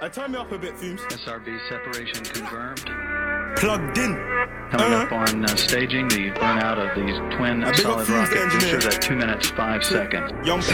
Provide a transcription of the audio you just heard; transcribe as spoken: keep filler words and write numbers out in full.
I turn me up a bit, Fumes. S R B separation confirmed. Plugged in. Coming Uh-huh. up on uh, staging the burnout of these twin I big up solid Fumes, the rocket engineer. boosters at two minutes five seconds. Young